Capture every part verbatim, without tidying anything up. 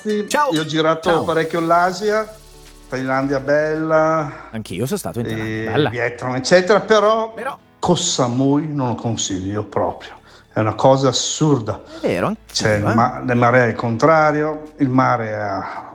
Ciao. Io ho girato Ciao. parecchio l'Asia, Thailandia bella. Anch'io sono stato in Thailandia, bella. Vietnam, eccetera, però, però Koh Samui non lo consiglio proprio. È una cosa assurda. È vero, C'è il, eh? ma- il mare è il contrario, il mare è a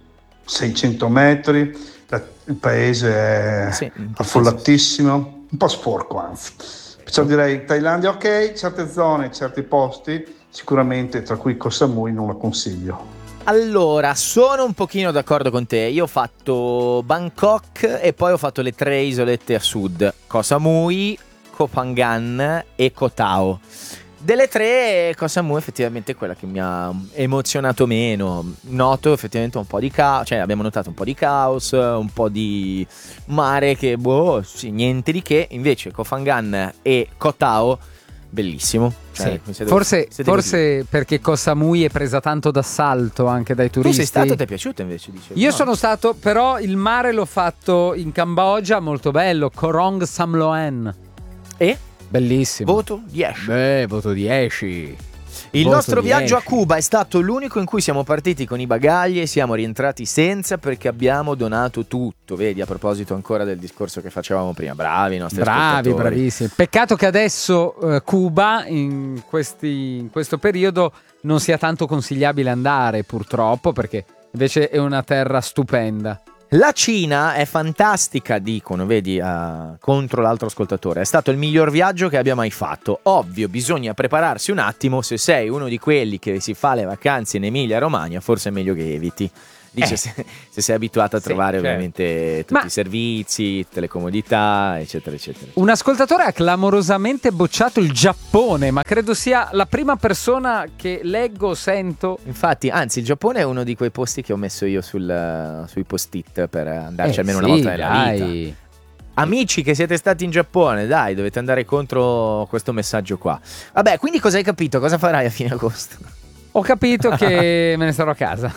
seicento metri, la- il paese è Sì, affollatissimo, un po' sporco anzi. Perciò direi Thailandia ok, certe zone, certi posti, sicuramente tra cui Koh Samui non la consiglio. Allora, sono un pochino d'accordo con te. Io ho fatto Bangkok e poi ho fatto le tre isolette a sud, Koh Samui, Koh Phangan e Koh Tao. Delle tre, Koh Samui effettivamente è quella che mi ha emozionato meno. Noto effettivamente un po' di caos, cioè abbiamo notato un po' di caos, un po' di mare che, boh, sì, niente di che. Invece Koh Phangan e Koh Tao, bellissimo. Cioè, Sì. siete- Forse, siete forse perché Koh Samui è presa tanto d'assalto anche dai Tu turisti. sei stato, ti è piaciuto invece? Dicevi, Io no? sono stato, però il mare l'ho fatto in Cambogia, molto bello, Korong Samloen. E? Bellissimo. Voto dieci. Beh, voto dieci. Il Voto nostro viaggio a dieci. Cuba è stato l'unico in cui siamo partiti con i bagagli e siamo rientrati senza, perché abbiamo donato tutto. Vedi, a proposito ancora del discorso che facevamo prima. Bravi i nostri Bravi, ascoltatori. bravissimi. Peccato che adesso eh, Cuba in, questi, in questo periodo non sia tanto consigliabile andare, purtroppo, perché invece è una terra stupenda. La Cina è fantastica, dicono, vedi, uh, contro l'altro ascoltatore. È stato il miglior viaggio che abbia mai fatto. Ovvio, bisogna prepararsi un attimo. Se sei uno di quelli che si fa le vacanze in Emilia-Romagna, forse è meglio che eviti. Dice, Eh. se, se sei abituato a Sì, trovare certo. ovviamente tutti Ma- i servizi, tutte le comodità, eccetera, eccetera. Un ascoltatore ha clamorosamente bocciato il Giappone, ma credo sia la prima persona che leggo o sento. Infatti, anzi, il Giappone è uno di quei posti che ho messo io sul, sui post-it per andarci Eh, almeno sì, una volta nella dai. vita. Amici che siete stati in Giappone, dai, dovete andare contro questo messaggio qua. Vabbè, quindi cosa hai capito? Cosa farai a fine agosto? Ho capito che me ne starò a casa.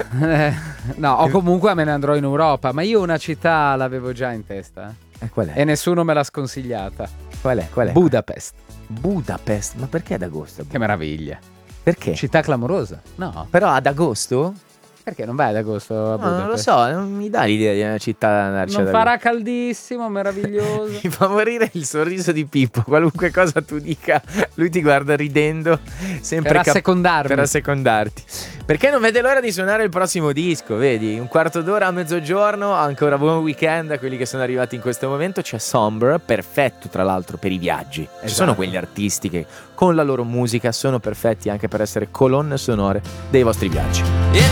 No, o comunque me ne andrò in Europa, ma io una città l'avevo già in testa. E qual è? E nessuno me l'ha sconsigliata. Qual è? Qual è? Budapest. Budapest, ma perché ad agosto? Che meraviglia. Perché? Città clamorosa. No, Però ad agosto? perché non vai ad agosto a No, non lo Budapest? so, non mi dà l'idea di una città da andarci Non ad farà caldissimo, meraviglioso. agosto. Mi fa morire il sorriso di Pippo. Qualunque cosa tu dica, lui ti guarda ridendo, sempre Per cap- assecondarmi. per assecondarti. Perché non vede l'ora di suonare il prossimo disco, vedi? Un quarto d'ora a mezzogiorno, ancora buon weekend a quelli che sono arrivati in questo momento. C'è Somber, perfetto tra l'altro per i viaggi. Ci Esatto. sono quegli artisti che con la loro musica sono perfetti anche per essere colonne sonore dei vostri viaggi.